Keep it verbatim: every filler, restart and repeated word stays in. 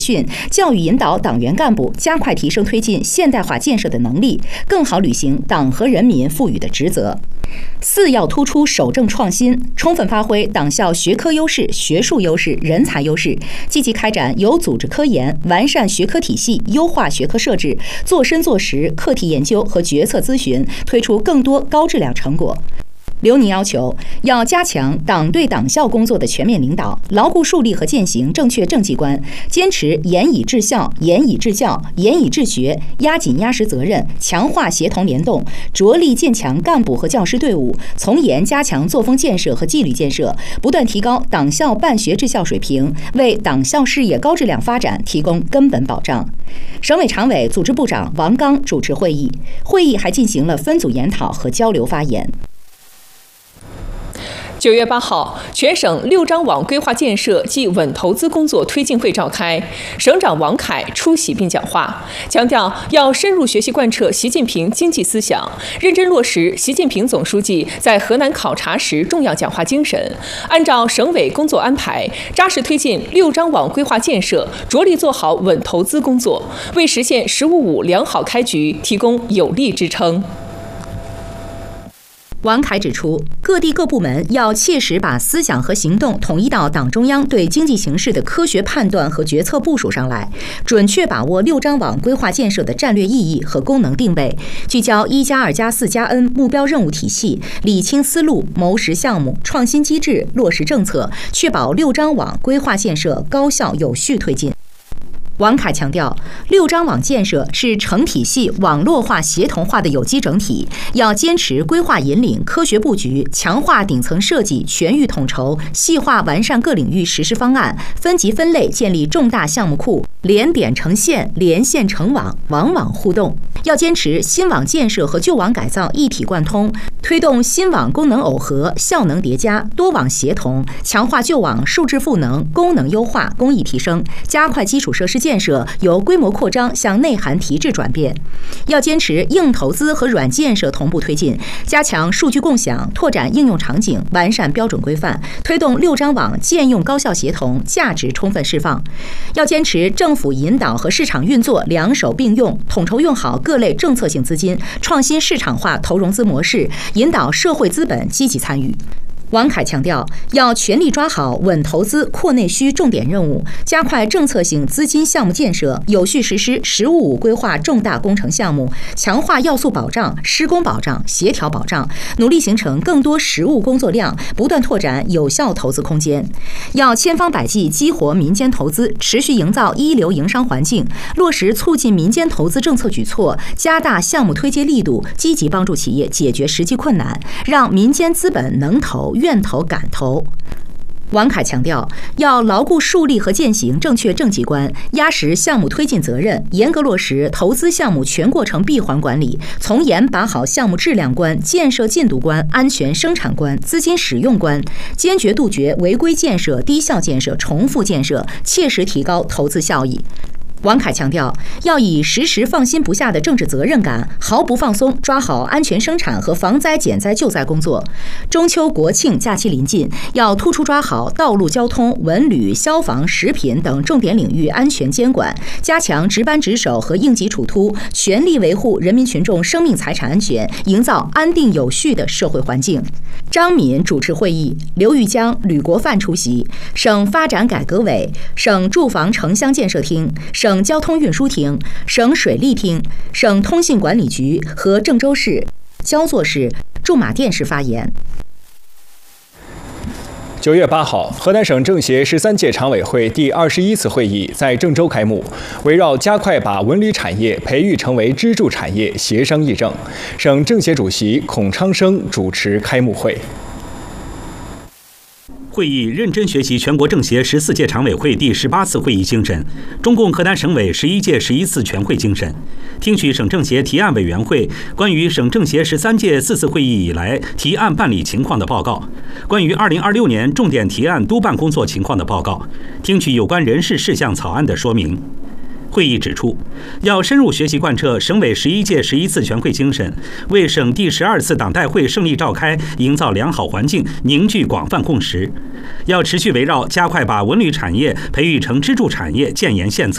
训，教育引导党员干部加快提升推进现代化建设的能力，更好履行党和人民赋予的职责。四要突出守正创新，充分发挥党校学科优势、学术优势、人才优势，积极开展有组织科研，完善学科体系，优化学科设置，做深做实课题研究和决策咨询，推出更多高质量成果。刘宁要求，要加强党对党校工作的全面领导，牢固树立和践行正确政绩观，坚持严以治校、严以治教、严以治学，压紧压实责任，强化协同联动，着力建强干部和教师队伍，从严加强作风建设和纪律建设，不断提高党校办学治校水平，为党校事业高质量发展提供根本保障。省委常委、组织部长王刚主持会议，会议还进行了分组研讨和交流发言。 九月八号，全省六张网规划建设及稳投资工作推进会召开，省长王凯出席并讲话，强调要深入学习贯彻习近平经济思想，认真落实习近平总书记在河南考察时重要讲话精神，按照省委工作安排，扎实推进六张网规划建设，着力做好稳投资工作，为实现“十五五”良好开局提供有力支撑。 王凯指出，各地各部门要切实把思想和行动统一到党中央对经济形势的科学判断和决策部署上来，准确把握六张网规划建设的战略意义和功能定位，聚焦一加二加四加 N 目标任务体系，理清思路，谋实项目，创新机制，落实政策，确保六张网规划建设高效有序推进。王凯强调，六张网建设是成体系网络化、协同化的有机整体，要坚持规划引领、科学布局，强化顶层设计、全域统筹，细化完善各领域实施方案，分级分类建立重大项目库，连点成线、连线成网，网网互动。要坚持新网建设和旧网改造一体贯通，推动新网功能耦合、效能叠加、多网协同，强化旧网数质赋能、功能优化、工艺提升，加快基础设施建设由规模扩张向内涵提质转变。要坚持硬投资和软建设同步推进，加强数据共享，拓展应用场景，完善标准规范，推动六张网建用高效协同，价值充分释放。要坚持政府引导和市场运作两手并用，统筹用好各类政策性资金，创新市场化投融资模式，引导社会资本积极参与。王凯强调，要全力抓好稳投资、扩内需重点任务，加快政策性资金项目建设，有序实施“十五五”规划重大工程项目，强化要素保障、施工保障、协调保障，努力形成更多实务工作量，不断拓展有效投资空间。要千方百计激活民间投资，持续营造一流营商环境，落实促进民间投资政策举措，加大项目推介力度，积极帮助企业解决实际困难，让民间资本能投、愿投、敢投。王凯强调，要牢固树立和践行正确政绩观，压实项目推进责任，严格落实投资项目全过程闭环管理，从严把好项目质量观、建设进度观、安全生产观、资金使用观，坚决杜绝违规建设、低效建设、重复建设，切实提高投资效益。王凯强调，要以时时放心不下的政治责任感，毫不放松抓好安全生产和防灾减灾救灾工作。中秋国庆假期临近，要突出抓好道路交通、文旅、消防、食品等重点领域安全监管，加强值班值守和应急处突，全力维护人民群众生命财产安全，营造安定有序的社会环境。张敏主持会议，刘玉江、吕国范出席。省发展改革委、省住房城乡建设厅、省省交通运输厅、省水利厅、省通信管理局和郑州市、焦作市、驻马店市发言。 九月八号，河南省政协十三届常委会第二十一次会议在郑州开幕，围绕加快把文旅产业培育成为支柱产业协商议政。省政协主席孔昌生主持开幕会。 会议认真学习全国政协十四届常委会第十八次会议精神，中共河南省委十一届十一次全会精神，听取省政协提案委员会关于省政协十三届四次会议以来提案办理情况的报告，关于二零二六年重点提案督办工作情况的报告，听取有关人事事项草案的说明。会议指出，要深入学习贯彻省委十一届十一次全会精神，为省第十二次党代会胜利召开营造良好环境，凝聚广泛共识。要持续围绕加快把文旅产业培育成支柱产业建言献策。